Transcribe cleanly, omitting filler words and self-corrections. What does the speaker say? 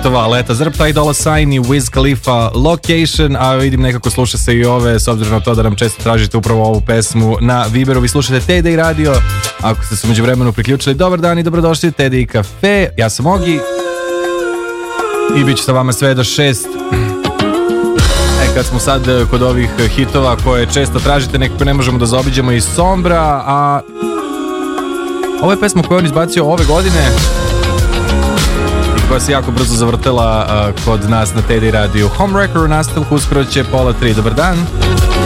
hitova leta. Zrptaj Dolla Sign i Wiz Khalifa Location, a vidim nekako sluša se i ove, s obzirom na to da nam često tražite upravo ovu pesmu na Viberu. Vi slušate Tedej Radio, ako ste se međuvremenu priključili, dobar dan i dobrodošli u Tedej Cafe. Ja sam Ogi i bit ću sa vama sve do 6. Kad smo sad kod ovih hitova koje često tražite, nekako ne možemo da zaobiđemo i Sombra, a ovo je pesma koju on izbacio ove godine i koja se jako brzo zavrtela kod nas na Tedej Radio. Home Wrecker u nastavku, uskoro će 2:30. Dobar dan.